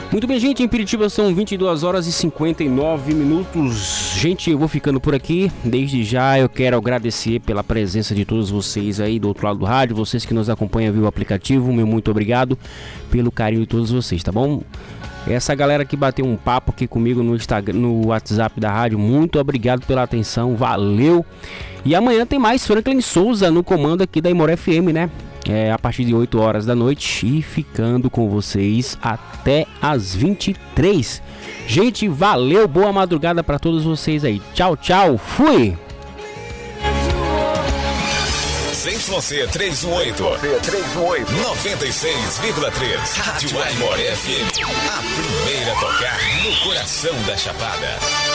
Muito bem, gente, em Piritiba são 22 horas e 59 minutos. Gente, eu vou ficando por aqui. Desde já eu quero agradecer pela presença de todos vocês aí do outro lado do rádio, vocês que nos acompanham via o aplicativo, meu muito obrigado pelo carinho de todos vocês, tá bom? Essa galera que bateu um papo aqui comigo no Instagram, no WhatsApp da rádio, muito obrigado pela atenção, valeu! E amanhã tem mais Franklin Souza no comando aqui da Imor FM, né? A partir de 8 horas da noite e ficando com vocês até as 23. Gente, valeu, boa madrugada para todos vocês aí. Tchau, tchau, fui! Você 318 96,3 Rádio Imor FM, a primeira a tocar no coração da Chapada.